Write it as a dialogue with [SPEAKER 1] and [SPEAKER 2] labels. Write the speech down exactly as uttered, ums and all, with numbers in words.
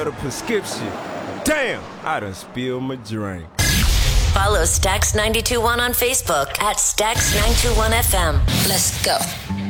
[SPEAKER 1] better prescription. Damn, I done spilled my drink.
[SPEAKER 2] Follow Stax nine two one on Facebook at Stax nine two one F M. Let's go.